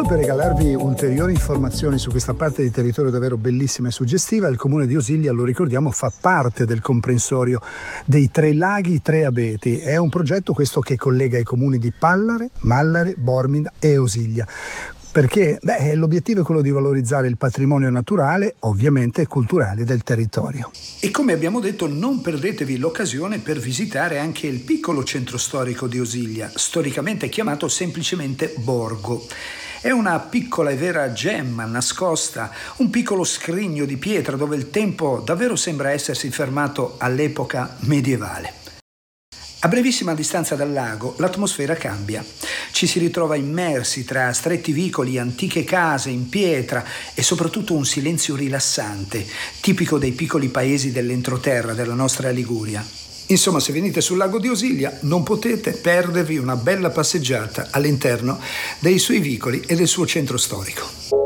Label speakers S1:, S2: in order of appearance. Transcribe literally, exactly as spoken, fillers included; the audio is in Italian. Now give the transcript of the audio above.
S1: Giusto per regalarvi ulteriori informazioni su questa parte di territorio davvero bellissima e suggestiva, il comune di Osiglia, lo ricordiamo, fa parte del comprensorio dei Tre Laghi Tre Abeti. È un progetto questo che collega i comuni di Pallare, Mallare, Bormida e Osiglia. Perché beh, l'obiettivo è quello di valorizzare il patrimonio naturale, ovviamente culturale del territorio.
S2: E come abbiamo detto, non perdetevi l'occasione per visitare anche il piccolo centro storico di Osiglia, storicamente chiamato semplicemente Borgo. È una piccola e vera gemma nascosta, un piccolo scrigno di pietra dove il tempo davvero sembra essersi fermato all'epoca medievale. A brevissima distanza dal lago l'atmosfera cambia. Ci si ritrova immersi tra stretti vicoli, antiche case in pietra e soprattutto un silenzio rilassante, tipico dei piccoli paesi dell'entroterra della nostra Liguria. Insomma, se venite sul lago di Osiglia non potete perdervi una bella passeggiata all'interno dei suoi vicoli e del suo centro storico.